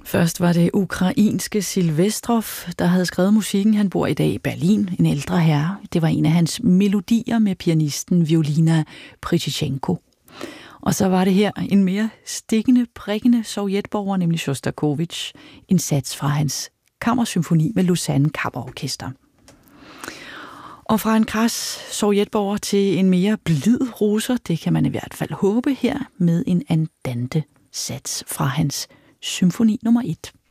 Først var det ukrainske Silvestrov, der havde skrevet musikken. Han bor i dag i Berlin, en ældre herre. Det var en af hans melodier med pianisten Violina Pritichenko. Og så var det her en mere stikkende, prikkende sovjetborger, nemlig Sjostakovitj, en sats fra hans kammersymfoni med Lausanne Kammerorkester. Og fra en kras sovjetborger til en mere blid russer, det kan man i hvert fald håbe her, med en andante sats fra hans symfoni nummer 1.